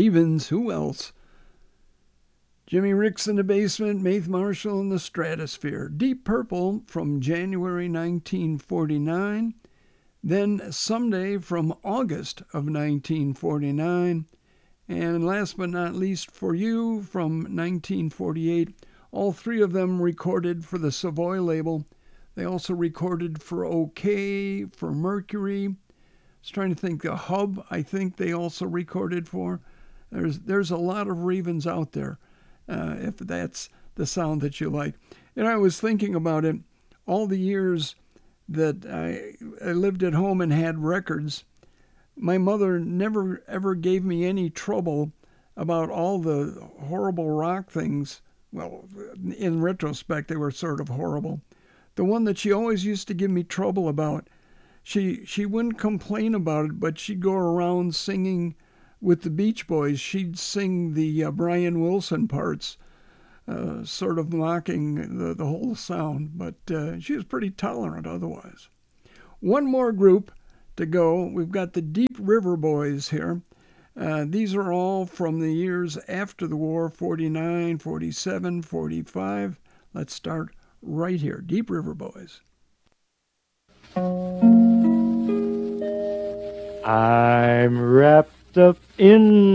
Ravens, who else? Jimmy Ricks in the Basement, Maeve Marshall in the Stratosphere. Deep Purple from January 1949. Then Someday from August of 1949. And last but not least, For You from 1948. All three of them recorded for the Savoy label. They also recorded for OK, for Mercury. I was trying to think, the Hub, I think they also recorded for. There's a lot of Ravens out there, if that's the sound that you like. And I was thinking about it, all the years that I lived at home and had records, my mother never ever gave me any trouble about all the horrible rock things. Well, in retrospect, they were sort of horrible. The one that she always used to give me trouble about, she wouldn't complain about it, but she'd go around singing with the Beach Boys. She'd sing the Brian Wilson parts, sort of mocking the whole sound, but she was pretty tolerant otherwise. One more group to go. We've got the Deep River Boys here. These are all from the years after the war, 49, 47, 45. Let's start right here. Deep River Boys. I'm wrapped up in